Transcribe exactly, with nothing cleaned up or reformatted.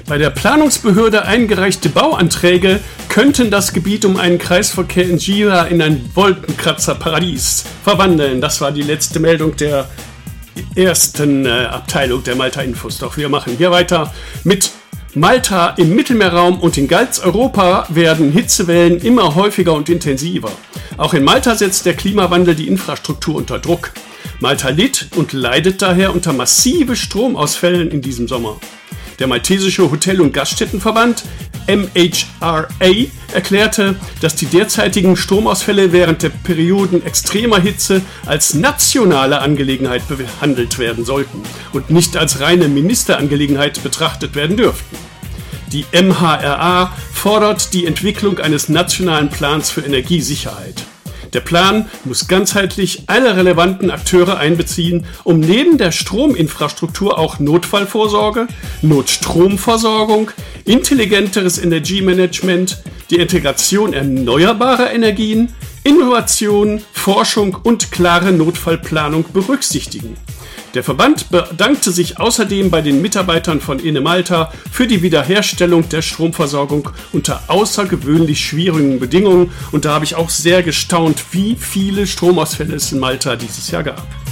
Bei der Planungsbehörde eingereichte Bauanträge könnten das Gebiet um einen Kreisverkehr in Gera in ein Wolkenkratzer-Paradies verwandeln. Das war die letzte Meldung der ersten äh, Abteilung der Malta Infos. Doch wir machen hier weiter mit Malta. Im Mittelmeerraum und in ganz Europa werden Hitzewellen immer häufiger und intensiver. Auch in Malta setzt der Klimawandel die Infrastruktur unter Druck. Malta litt und leidet daher unter massiven Stromausfällen in diesem Sommer. Der maltesische Hotel- und Gaststättenverband M H R A erklärte, dass die derzeitigen Stromausfälle während der Perioden extremer Hitze als nationale Angelegenheit behandelt werden sollten und nicht als reine Ministerangelegenheit betrachtet werden dürften. Die M H R A fordert die Entwicklung eines nationalen Plans für Energiesicherheit. Der Plan muss ganzheitlich alle relevanten Akteure einbeziehen, um neben der Strominfrastruktur auch Notfallvorsorge, Notstromversorgung, intelligenteres Energiemanagement, die Integration erneuerbarer Energien, Innovation, Forschung und klare Notfallplanung berücksichtigen. Der Verband bedankte sich außerdem bei den Mitarbeitern von Enemalta für die Wiederherstellung der Stromversorgung unter außergewöhnlich schwierigen Bedingungen. Und da habe ich auch sehr gestaunt, wie viele Stromausfälle es in Malta dieses Jahr gab.